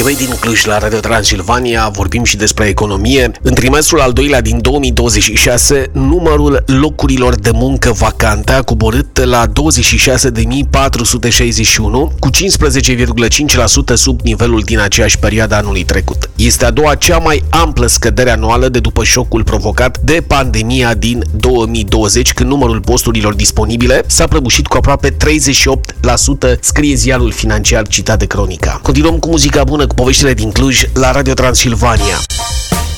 2 din Cluj la Radio Transilvania vorbim și despre economie. În trimestrul al doilea din 2026, numărul locurilor de muncă vacante a coborât la 26.461, cu 15,5% sub nivelul din aceeași perioadă anului trecut. Este a doua cea mai amplă scădere anuală de după șocul provocat de pandemia din 2020, când numărul posturilor disponibile s-a prăbușit cu aproape 38%, scrie ziarul financiar citat de Cronica. Continuăm cu muzica bună, cu poveștile din Cluj la Radio Transilvania.